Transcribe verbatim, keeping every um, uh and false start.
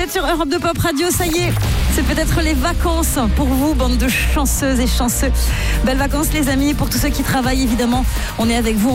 êtes sur Europe deux Pop Radio, ça y est, c'est peut-être les vacances pour vous, bande de chanceuses et chanceux. Belles vacances les amis, pour tous ceux qui travaillent évidemment, on est avec vous.